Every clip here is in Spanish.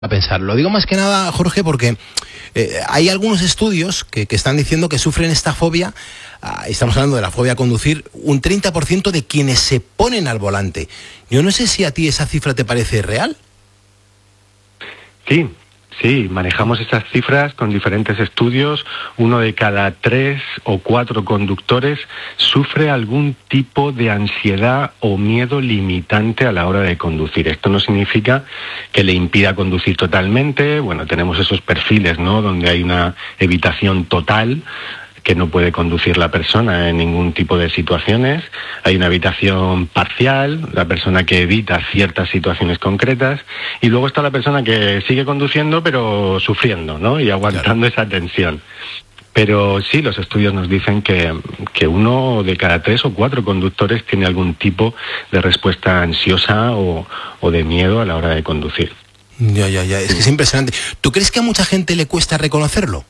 a pensar. Lo digo más que nada, Jorge, porque hay algunos estudios que están diciendo que sufren esta fobia, estamos hablando de la fobia a conducir, un 30% de quienes se ponen al volante. Yo no sé si a ti esa cifra te parece real. Sí, manejamos esas cifras con diferentes estudios. 1 de cada 3 o 4 conductores sufre algún tipo de ansiedad o miedo limitante a la hora de conducir. Esto no significa que le impida conducir totalmente. Bueno, tenemos esos perfiles, ¿no?, donde hay una evitación total, que no puede conducir la persona en ningún tipo de situaciones. Hay una evitación parcial, la persona que evita ciertas situaciones concretas, y luego está la persona que sigue conduciendo pero sufriendo, ¿no?, y aguantando esa tensión. Pero sí, los estudios nos dicen que 1 de cada 3 o 4 conductores tiene algún tipo de respuesta ansiosa o de miedo a la hora de conducir. Ya, es que es impresionante. ¿Tú crees que a mucha gente le cuesta reconocerlo?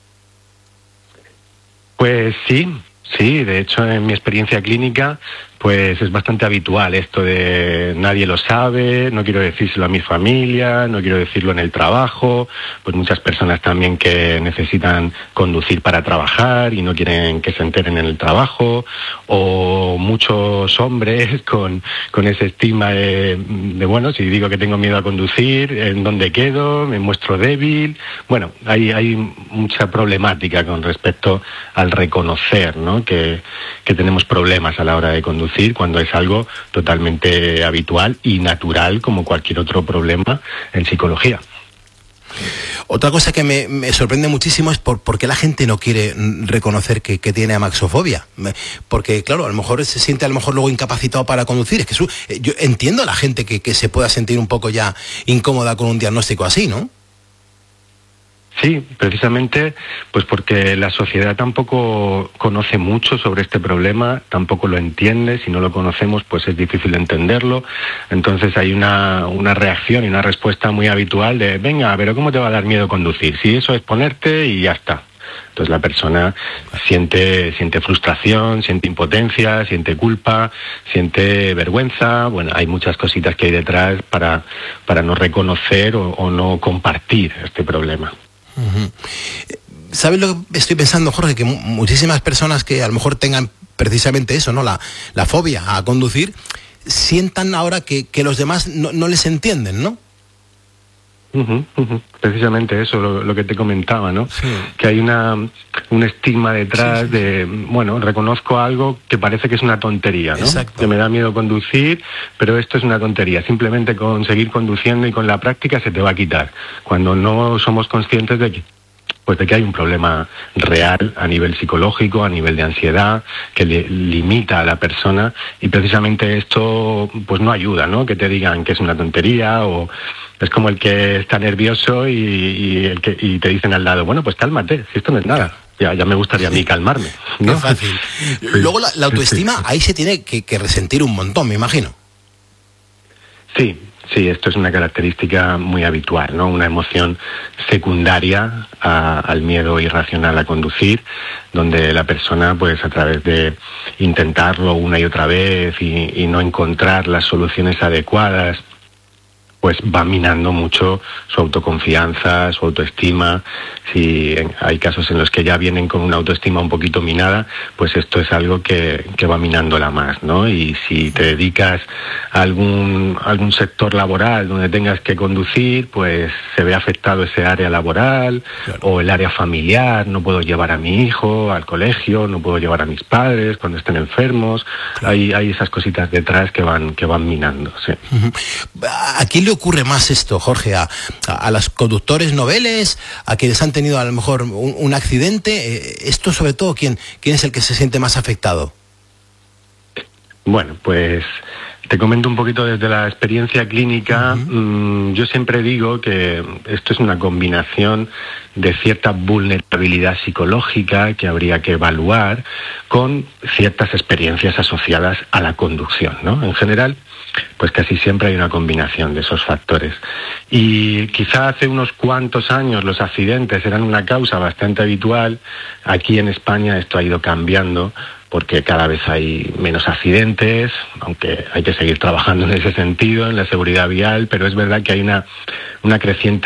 Pues sí, de hecho en mi experiencia clínica pues es bastante habitual esto de nadie lo sabe, no quiero decírselo a mi familia, no quiero decirlo en el trabajo, pues muchas personas también que necesitan conducir para trabajar y no quieren que se enteren en el trabajo, o muchos hombres con ese estigma de bueno, si digo que tengo miedo a conducir, ¿en dónde quedo? ¿Me muestro débil? Bueno, hay mucha problemática con respecto al reconocer, ¿no?, que tenemos problemas a la hora de conducir, cuando es algo totalmente habitual y natural como cualquier otro problema en psicología. Otra cosa que me sorprende muchísimo es por qué la gente no quiere reconocer que tiene amaxofobia. Porque, claro, a lo mejor se siente luego incapacitado para conducir. Es que yo entiendo a la gente que se pueda sentir un poco ya incómoda con un diagnóstico así, ¿no? Sí, precisamente pues porque la sociedad tampoco conoce mucho sobre este problema, tampoco lo entiende. Si no lo conocemos, pues es difícil entenderlo. Entonces hay una reacción y una respuesta muy habitual de venga, pero ¿cómo te va a dar miedo conducir? Si eso es ponerte y ya está. Entonces la persona siente frustración, siente impotencia, siente culpa, siente vergüenza. Bueno, hay muchas cositas que hay detrás para no reconocer o no compartir este problema. ¿Sabes lo que estoy pensando, Jorge? Que muchísimas personas que a lo mejor tengan precisamente eso, ¿no?, la fobia a conducir, sientan ahora que los demás no les entienden, ¿no? Precisamente eso, lo que te comentaba, ¿no? Sí. Que hay un estigma detrás de, bueno, reconozco algo que parece que es una tontería, ¿no? Exacto. Que me da miedo conducir, pero esto es una tontería. Simplemente con seguir conduciendo y con la práctica se te va a quitar. Cuando no somos conscientes de que hay un problema real a nivel psicológico, a nivel de ansiedad, que limita a la persona, y precisamente esto pues no ayuda, ¿no? Que te digan que es una tontería, o es como el que está nervioso y te dicen al lado, bueno, pues cálmate, si esto no es nada. Ya me gustaría a mí calmarme, ¿no? Qué fácil. Luego la autoestima, ahí se tiene que resentir un montón, me imagino. Sí, esto es una característica muy habitual, ¿no? Una emoción secundaria al miedo irracional a conducir, donde la persona, pues a través de intentarlo una y otra vez y no encontrar las soluciones adecuadas, pues va minando mucho su autoconfianza, su autoestima. Si hay casos en los que ya vienen con una autoestima un poquito minada, pues esto es algo que va minándola más, ¿no? Y si te dedicas a algún sector laboral donde tengas que conducir, pues se ve afectado ese área laboral, claro, o el área familiar. No puedo llevar a mi hijo al colegio, no puedo llevar a mis padres cuando estén enfermos. Claro. Hay esas cositas detrás que van minando, sí. ¿A quién le ocurre más esto, Jorge? ¿A los conductores noveles? ¿A quienes han tenido a lo mejor un accidente? Esto sobre todo, ¿quién es el que se siente más afectado? Bueno, pues te comento un poquito desde la experiencia clínica. Yo siempre digo que esto es una combinación de cierta vulnerabilidad psicológica que habría que evaluar con ciertas experiencias asociadas a la conducción, ¿no? En general, pues casi siempre hay una combinación de esos factores. Y quizá hace unos cuantos años los accidentes eran una causa bastante habitual. Aquí en España esto ha ido cambiando, porque cada vez hay menos accidentes, aunque hay que seguir trabajando en ese sentido, en la seguridad vial, pero es verdad que hay una creciente